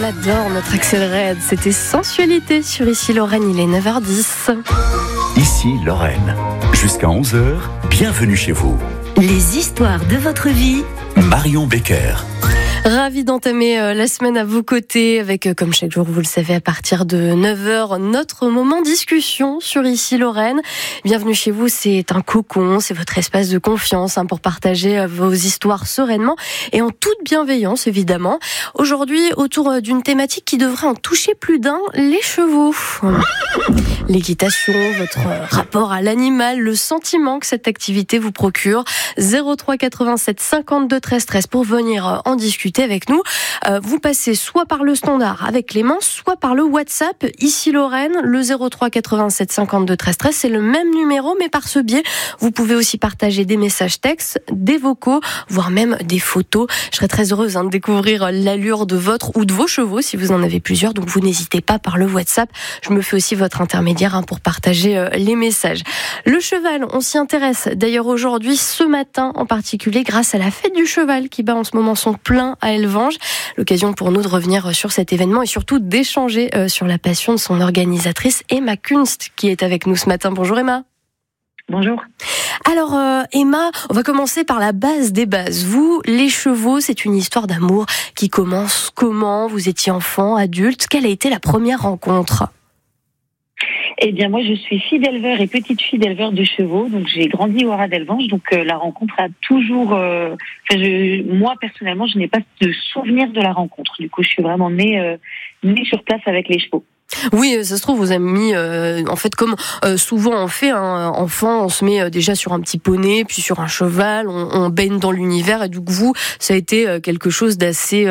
adore notre Axel Red. C'était Sensualité sur Ici Lorraine, il est 9h10. Ici Lorraine, jusqu'à 11h, bienvenue chez vous. Les histoires de votre vie. Marion Becker. Ravi d'entamer la semaine à vos côtés avec, comme chaque jour, vous le savez, à partir de 9h, notre moment discussion sur Ici Lorraine. Bienvenue chez vous, c'est un cocon, c'est votre espace de confiance pour partager vos histoires sereinement et en toute bienveillance, évidemment. Aujourd'hui, autour d'une thématique qui devrait en toucher plus d'un, les chevaux. L'équitation, votre rapport à l'animal, le sentiment que cette activité vous procure. 03 87 52 13 13 pour venir en discuter avec nous. Vous passez soit par le standard avec Clément, soit par le WhatsApp Ici Lorraine, le 03 87 52 13 13. C'est le même numéro, mais par ce biais, vous pouvez aussi partager des messages textes, des vocaux, voire même des photos. Je serais très heureuse de découvrir l'allure de votre ou de vos chevaux si vous en avez plusieurs. Donc vous n'hésitez pas par le WhatsApp. Je me fais aussi votre intermédiaire pour partager les messages. Le cheval, on s'y intéresse d'ailleurs aujourd'hui, ce matin en particulier, grâce à la fête du cheval qui bat en ce moment son plein à Elvange. L'occasion pour nous de revenir sur cet événement et surtout d'échanger sur la passion de son organisatrice Emma Kunst qui est avec nous ce matin. Bonjour Emma. Bonjour. Alors Emma, on va commencer par la base des bases. Vous, les chevaux, c'est une histoire d'amour qui commence comment? Vous étiez enfant, adulte? Quelle a été la première rencontre? Eh bien, moi, je suis fille d'éleveur et petite fille d'éleveur de chevaux. Donc, j'ai grandi au Haras d'Elvange. Donc, la rencontre a toujours... moi, personnellement, je n'ai pas de souvenir de la rencontre. Du coup, je suis vraiment née sur place avec les chevaux. Oui, ça se trouve, vous avez mis, en fait, comme souvent on fait, enfant, on se met déjà sur un petit poney, puis sur un cheval, on baigne dans l'univers, et du coup, vous, ça a été quelque chose d'assez,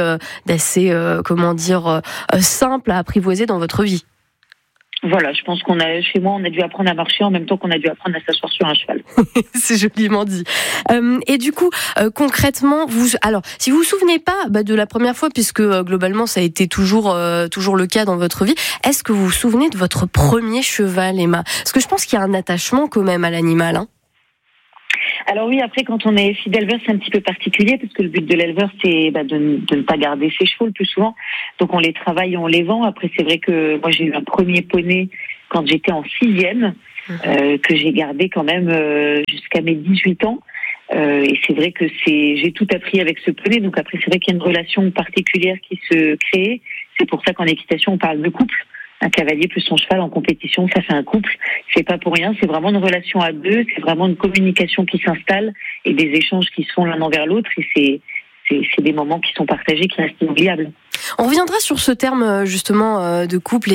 simple à apprivoiser dans votre vie. Voilà, je pense chez moi, on a dû apprendre à marcher en même temps qu'on a dû apprendre à s'asseoir sur un cheval. C'est joliment dit. Et du coup, concrètement, si vous vous souvenez pas de la première fois, puisque globalement ça a été toujours le cas dans votre vie, est-ce que vous vous souvenez de votre premier cheval, Emma? Parce que je pense qu'il y a un attachement quand même à l'animal. Alors oui, après, quand on est fille d'éleveur, c'est un petit peu particulier parce que le but de l'éleveur, c'est de ne pas garder ses chevaux le plus souvent. Donc on les travaille, on les vend. Après, c'est vrai que moi, j'ai eu un premier poney quand j'étais en 6e, que j'ai gardé quand même jusqu'à mes 18 ans. Et c'est vrai que j'ai tout appris avec ce poney. Donc après, c'est vrai qu'il y a une relation particulière qui se crée. C'est pour ça qu'en équitation, on parle de couple. Un cavalier plus son cheval en compétition, ça fait un couple. C'est pas pour rien, c'est vraiment une relation à deux, c'est vraiment une communication qui s'installe et des échanges qui se font l'un envers l'autre. Et c'est des moments qui sont partagés, qui restent inoubliables. On reviendra sur ce terme justement de couple et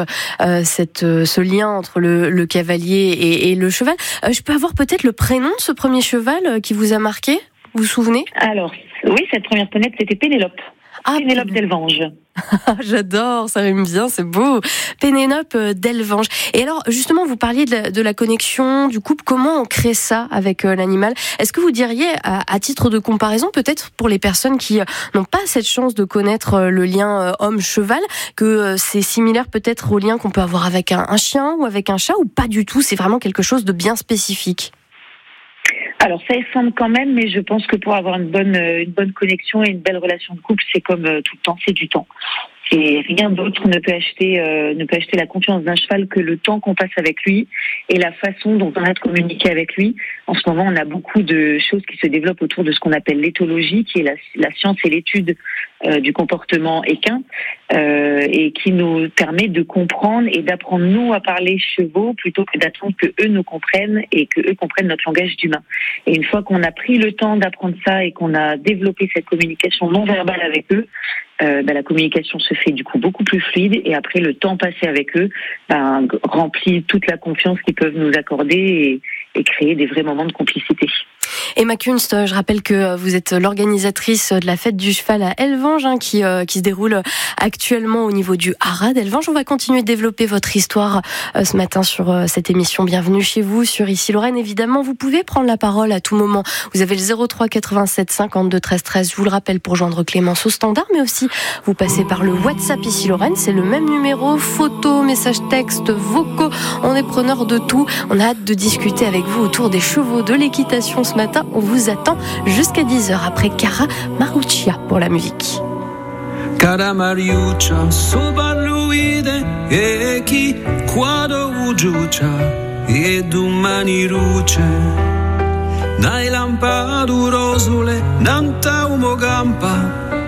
ce lien entre le cavalier et le cheval. Je peux avoir peut-être le prénom de ce premier cheval qui vous a marqué? Vous vous souvenez? Alors, oui, cette première ponette, c'était Pénélope. Pénélope d'Elvange. J'adore, ça m'aime bien, c'est beau. Pénélope d'Elvange. Et alors, justement, vous parliez de la connexion, du couple. Comment on crée ça avec l'animal? Est-ce que vous diriez, à titre de comparaison, peut-être pour les personnes qui n'ont pas cette chance de connaître le lien homme-cheval, que c'est similaire peut-être au lien qu'on peut avoir avec un chien ou avec un chat, ou pas du tout? C'est vraiment quelque chose de bien spécifique. Alors ça ressemble quand même, mais je pense que pour avoir une bonne connexion et une belle relation de couple, c'est comme tout le temps, c'est du temps. Et rien d'autre ne peut acheter la confiance d'un cheval que le temps qu'on passe avec lui et la façon dont on a de communiquer avec lui. En ce moment, on a beaucoup de choses qui se développent autour de ce qu'on appelle l'éthologie, qui est la science et l'étude du comportement équin, et qui nous permet de comprendre et d'apprendre nous à parler chevaux plutôt que d'attendre que eux nous comprennent et que eux comprennent notre langage d'humain. Et une fois qu'on a pris le temps d'apprendre ça et qu'on a développé cette communication non verbale avec eux, la communication se fait du coup beaucoup plus fluide et après le temps passé avec eux remplit toute la confiance qu'ils peuvent nous accorder et créer des vrais moments de complicité. Emma Kunst, je rappelle que vous êtes l'organisatrice de la fête du cheval à Elvange qui se déroule actuellement au niveau du Haras d'Elvange. On va continuer de développer votre histoire ce matin sur cette émission. Bienvenue chez vous sur Ici Lorraine. Évidemment, vous pouvez prendre la parole à tout moment. Vous avez le 03 87 52 13 13. Je vous le rappelle pour joindre Clémence au standard, mais aussi vous passez par le WhatsApp Ici Lorraine. C'est le même numéro, photos, messages textes, vocaux. On est preneur de tout. On a hâte de discuter avec vous autour des chevaux, de l'équitation ce matin. On vous attend jusqu'à 10h après Cara Maruccia pour la musique. Cara Mariuccia, sobarluide e chi quando ugiuccia e domani luce. Nai lampadurosule, nanta umogampa,